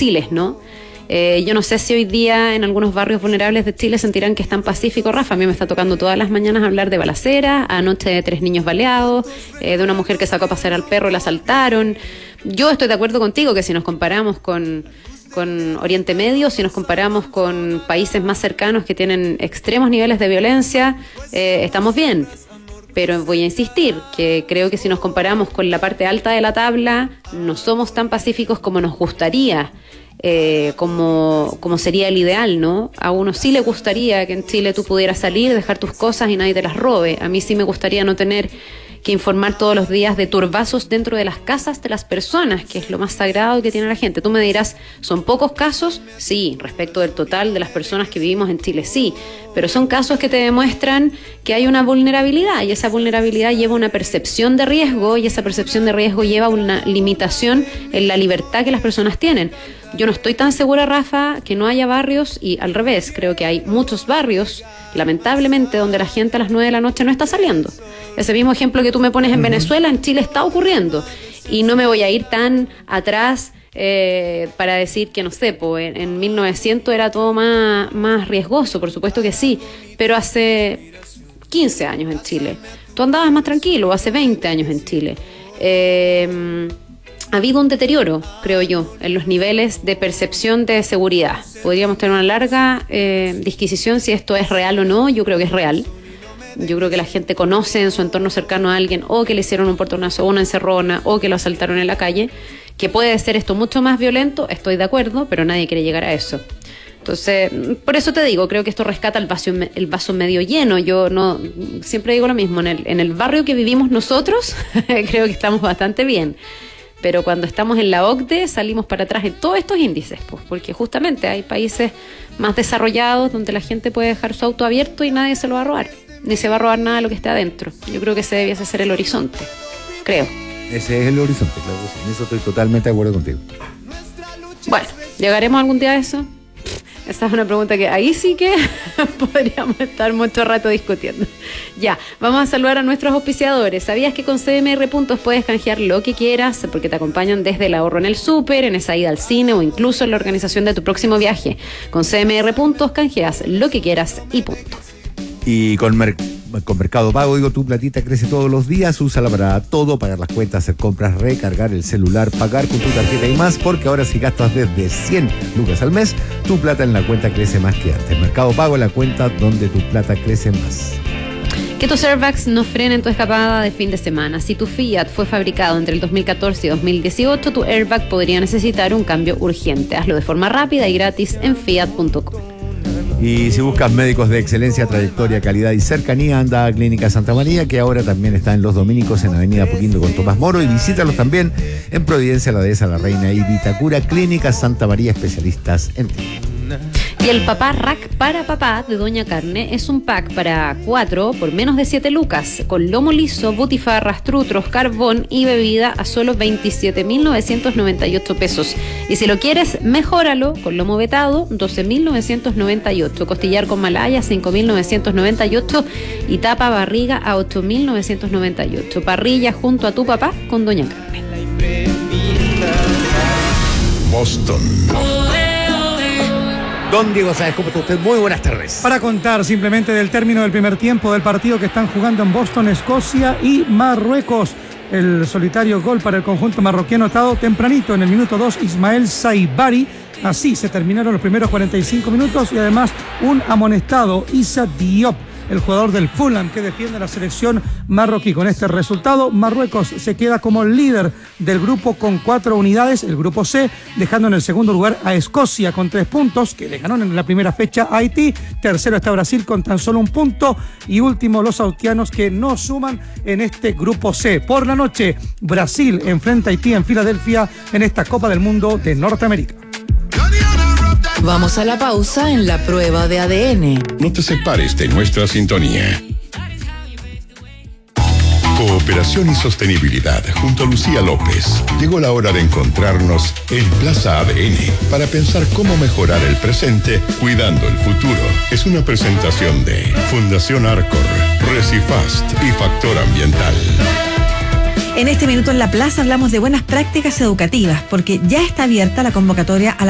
Chiles, ¿no? Yo no sé si hoy día en algunos barrios vulnerables de Chile sentirán que están pacíficos. Rafa, a mí me está tocando todas las mañanas hablar de balaceras, anoche de 3 niños baleados, de una mujer que sacó a pasear al perro y la asaltaron. Yo estoy de acuerdo contigo que si nos comparamos con Oriente Medio, si nos comparamos con países más cercanos que tienen extremos niveles de violencia, estamos bien. Pero voy a insistir que creo que si nos comparamos con la parte alta de la tabla, no somos tan pacíficos como nos gustaría. Como sería el ideal, ¿no? A uno sí le gustaría que en Chile tú pudieras salir, dejar tus cosas y nadie te las robe. A mí sí me gustaría no tener que informar todos los días de turbazos dentro de las casas de las personas, que es lo más sagrado que tiene la gente. Tú me dirás, ¿son pocos casos? Sí, respecto del total de las personas que vivimos en Chile, sí, pero son casos que te demuestran que hay una vulnerabilidad, y esa vulnerabilidad lleva una percepción de riesgo, y esa percepción de riesgo lleva una limitación en la libertad que las personas tienen. Yo no estoy tan segura, Rafa, que no haya barrios, y al revés, creo que hay muchos barrios, lamentablemente, donde la gente a las 9 de la noche no está saliendo. Ese mismo ejemplo que tú me pones en Venezuela, en Chile está ocurriendo. Y no me voy a ir tan atrás para decir que, no sé, en 1900 era todo más riesgoso, por supuesto que sí, pero hace 15 años en Chile tú andabas más tranquilo, hace 20 años en Chile. Ha habido un deterioro, creo yo, en los niveles de percepción de seguridad. Podríamos tener una larga disquisición si esto es real o no. Yo creo que es real. Yo creo que la gente conoce en su entorno cercano a alguien o que le hicieron un portonazo o una encerrona o que lo asaltaron en la calle. Que puede ser esto mucho más violento, estoy de acuerdo, pero nadie quiere llegar a eso. Entonces, por eso te digo, creo que esto rescata el vaso medio lleno. Yo no siempre digo lo mismo, en el barrio que vivimos nosotros, creo que estamos bastante bien. Pero cuando estamos en la OCDE salimos para atrás en todos estos índices, pues, porque justamente hay países más desarrollados donde la gente puede dejar su auto abierto y nadie se lo va a robar, ni se va a robar nada de lo que esté adentro. Yo creo que ese debiese ser el horizonte, creo. Ese es el horizonte, claro, en eso estoy totalmente de acuerdo contigo. Bueno, ¿llegaremos algún día a eso? Esa es una pregunta que ahí sí que podríamos estar mucho rato discutiendo. Ya, vamos a saludar a nuestros auspiciadores. ¿Sabías que con CMR Puntos puedes canjear lo que quieras? Porque te acompañan desde el ahorro en el súper, en esa ida al cine o incluso en la organización de tu próximo viaje. Con CMR Puntos canjeas lo que quieras y punto. Y con Mercado Pago, digo, tu platita crece todos los días, úsala para todo, pagar las cuentas, hacer compras, recargar el celular, pagar con tu tarjeta y más, porque ahora si gastas desde 100 lucas al mes, tu plata en la cuenta crece más que antes. Mercado Pago, la cuenta donde tu plata crece más. Que tus airbags no frenen tu escapada de fin de semana. Si tu Fiat fue fabricado entre el 2014 y 2018, tu airbag podría necesitar un cambio urgente. Hazlo de forma rápida y gratis en fiat.com. Y si buscas médicos de excelencia, trayectoria, calidad y cercanía, anda a Clínica Santa María, que ahora también está en Los Dominicos, en Avenida Apoquindo con Tomás Moro, y visítalos también en Providencia, La Dehesa, La Reina y Vitacura. Clínica Santa María, especialistas en ti. Y el papá rack para papá de Doña Carne es un pack para 4 por menos de 7 lucas, con lomo liso, butifarras, trutros, carbón y bebida a solo 27.998 pesos. Y si lo quieres, mejóralo con lomo vetado, 12.998, costillar con malaya, 5.998 y tapa barriga a 8.998. Parrilla junto a tu papá con Doña Carne. Boston. Don Diego Sáenz, ¿cómo está usted? Muy buenas tardes. Para contar simplemente del término del primer tiempo del partido que están jugando en Boston, Escocia y Marruecos. El solitario gol para el conjunto marroquí anotado tempranito en el minuto 2, Ismael Saibari. Así se terminaron los primeros 45 minutos y además un amonestado, Issa Diop, el jugador del Fulham que defiende la selección marroquí. Con este resultado, Marruecos se queda como líder del grupo con 4 unidades, el grupo C, dejando en el segundo lugar a Escocia con 3 puntos, que le ganó en la primera fecha a Haití. Tercero está Brasil con tan solo 1 punto. Y último, los haitianos, que no suman en este grupo C. Por la noche, Brasil enfrenta a Haití en Filadelfia en esta Copa del Mundo de Norteamérica. Vamos a la pausa en la prueba de ADN. No te separes de nuestra sintonía. Cooperación y sostenibilidad junto a Lucía López. Llegó la hora de encontrarnos en Plaza ADN para pensar cómo mejorar el presente cuidando el futuro. Es una presentación de Fundación Arcor, Recifast y Factor Ambiental. En este minuto en la plaza hablamos de buenas prácticas educativas, porque ya está abierta la convocatoria a la